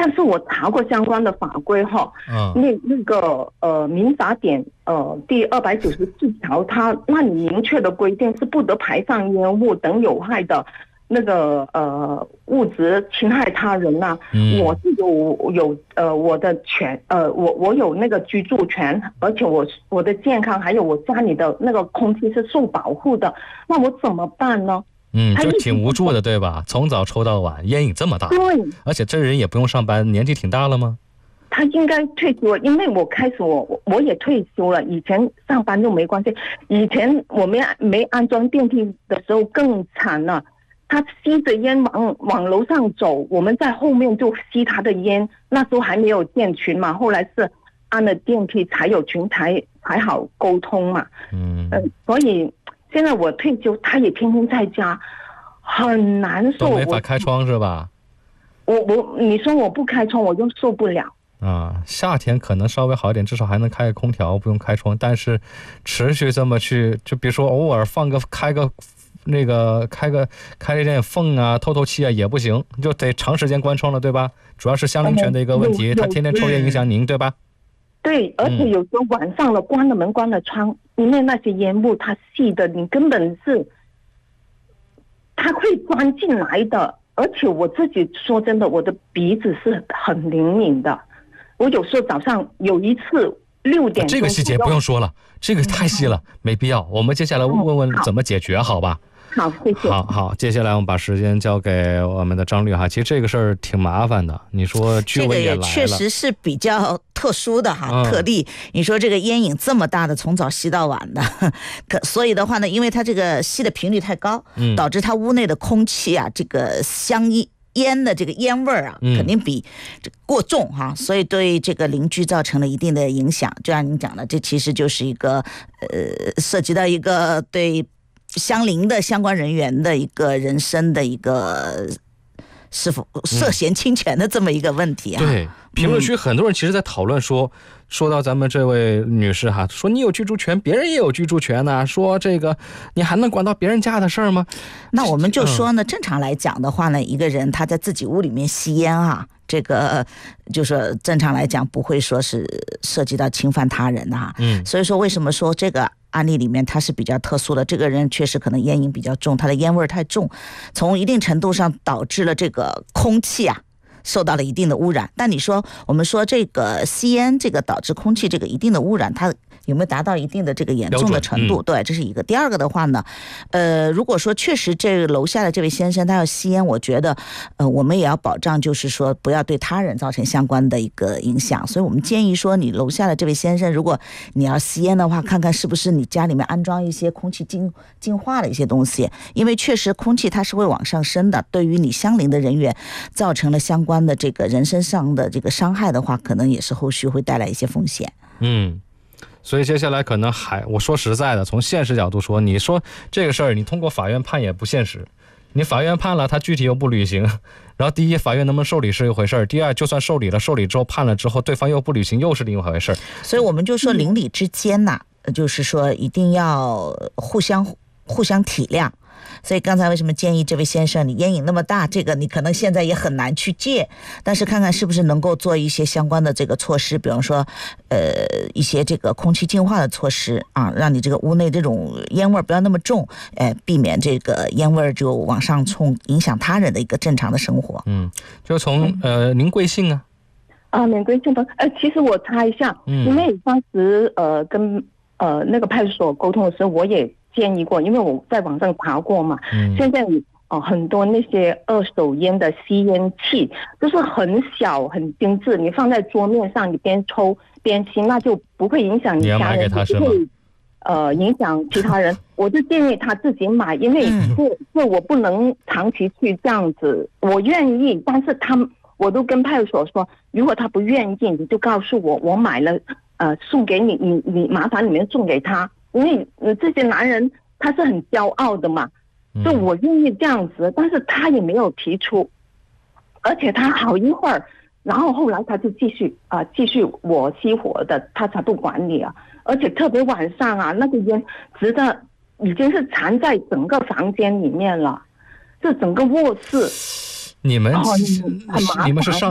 但是我查过相关的法规哈，那个民法典第294条，它那里明确的规定是不得排放烟雾等有害的那个物质侵害他人呐、我是有我的权我有那个居住权，而且我的健康还有我家里的那个空气是受保护的，那我怎么办呢？ 就挺无助的对吧？从早抽到晚，烟瘾这么大， 对， 而且这人也不用上班，年纪挺大了吗？ 他应该退休了，因为我也退休了，以前上班就没关系，以前我们没安装电梯的时候更惨了。他吸着烟往楼上走，我们在后面就吸他的烟。那时候还没有建群嘛，后来是安了电梯才有群，才好沟通嘛。所以现在我退休，他也天天在家，很难受。 都没法开窗是吧？ 你说我不开窗，我就受不了。 夏天可能稍微好一点，至少还能开个空调，不用开窗。但是持续这么去，就比如说偶尔开一点缝啊，透透气啊也不行，就得长时间关窗了，对吧？主要是相邻权的一个问题，他天天抽烟影响您，对吧？ 对，而且有时候晚上了，关了门关了窗，里面那些烟雾它细的，你根本是它会钻进来的。而且我自己说真的，我的鼻子是很灵敏的，我有时候早上有一次6点钟， 这个细节不用说了，这个太细了，没必要。我们接下来问问怎么解决，好吧？ 好，谢谢。 好，接下来我们把时间交给我们的张律哈。其实这个事儿挺麻烦的，你说居委也来了， 这个也确实是比较特殊的哈，特例。你说这个烟瘾这么大的，从早吸到晚的，所以的话呢，因为它这个吸的频率太高，导致它屋内的空气啊，这个烟的这个烟味啊，肯定比过重哈，所以对这个邻居造成了一定的影响。就像您讲的，这其实就是一个涉及到一个对相邻的相关人员的一个人身的一个是否涉嫌侵权的这么一个问题啊。 对，评论区很多人其实在讨论说到咱们这位女士哈，说你有居住权，别人也有居住权呢，说这个你还能管到别人家的事儿吗？ 那我们就说呢，正常来讲的话呢，一个人他在自己屋里面吸烟啊，这个就是正常来讲不会说是涉及到侵犯他人的哈。所以说为什么说这个案例里面他是比较特殊的，这个人确实可能烟瘾比较重，他的烟味太重，从一定程度上导致了这个空气啊受到了一定的污染。但你说我们说这个吸烟这个导致空气这个一定的污染，它有没有达到一定的这个严重的程度？对，这是一个。第二个的话呢，如果说确实这楼下的这位先生他要吸烟，我觉得我们也要保障，就是说不要对他人造成相关的一个影响。所以我们建议说，你楼下的这位先生，如果你要吸烟的话，看看是不是你家里面安装一些空气净化的一些东西，因为确实空气它是会往上升的，对于你相邻的人员造成了相关的这个人身上的这个伤害的话，可能也是后续会带来一些风险。 所以接下来可能我说实在的，从现实角度说，你说这个事儿你通过法院判也不现实，你法院判了他具体又不履行，然后第一法院能不能受理是一回事儿，第二就算受理了，受理之后判了之后对方又不履行又是另一回事儿。 所以我们就说邻里之间呐，就是说一定要互相体谅。所以刚才为什么建议这位先生，你烟瘾那么大，这个你可能现在也很难去戒，但是看看是不是能够做一些相关的这个措施，比方说一些这个空气净化的措施啊，让你这个屋内这种烟味不要那么重，避免这个烟味就往上冲，影响他人的一个正常的生活。 就从您贵姓啊？ 免贵姓的。其实我查一下，因为当时跟那个派出所沟通的时候，我也建议过，因为我在网上查过嘛。现在很多那些二手烟的吸烟器就是很小很精致，你放在桌面上，你边抽边吸，那就不会影响你家人，不会影响其他人。我就建议他自己买，因为这我不能长期去这样子。我愿意，但是我都跟派出所说，如果他不愿意，你就告诉我，我买了送给你，你麻烦你们送给他。因为这些男人他是很骄傲的嘛，就我愿意这样子，但是他也没有提出，而且他好一会儿，然后后来他就继续我熄火的，他才不管你啊。而且特别晚上啊，那个烟直的已经是缠在整个房间里面了，这整个卧室， 你们是上